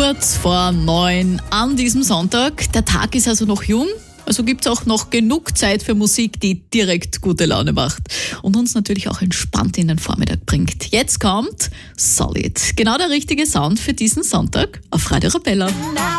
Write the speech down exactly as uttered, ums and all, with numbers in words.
Kurz vor neun an diesem Sonntag. Der Tag ist also noch jung. Also gibt es auch noch genug Zeit für Musik, die direkt gute Laune macht und uns natürlich auch entspannt in den Vormittag bringt. Jetzt kommt Solid. Genau der richtige Sound für diesen Sonntag auf Radio Arabella.